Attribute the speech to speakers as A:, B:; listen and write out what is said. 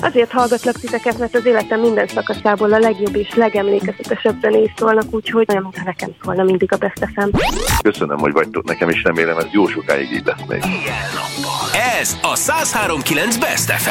A: Azért hallgatlak titeket, mert az életem minden szakaszából a legjobb és legemlékezetesebb zenész szólnak, úgyhogy olyan, mintha nekem szólna mindig a Best FM.
B: Köszönöm, hogy vagytok nekem, és remélem ez jó sokáig így lesz még.
C: Ez a 103.9 Best FM.